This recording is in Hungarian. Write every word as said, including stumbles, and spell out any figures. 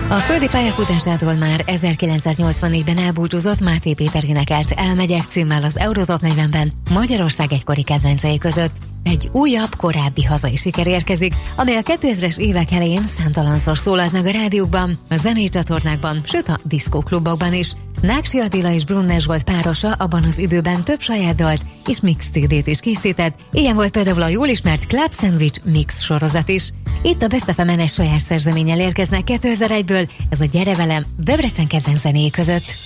A földi pályafutásától már ezerkilencszáznyolcvannégyben elbúcsúzott Máté Péter énekelt Elmegyek címmel az Eurotop negyvenben Magyarország egykori kedvencei között. Egy újabb, korábbi hazai siker érkezik, amely a kétezres évek elején számtalanszor szólalt meg a rádiókban, a zenei csatornákban, sőt a diszkóklubokban is. Náksi Attila és Brunner Zsolt párosa abban az időben több saját dalt és mix cé dét is készített, ilyen volt például a jól ismert Club Sandwich Mix sorozat is. Itt a Best ef em-en egy saját szerzeménnyel érkeznek kétezer-egyből, ez a Gyere velem Debrecen kedvenc zenéi között.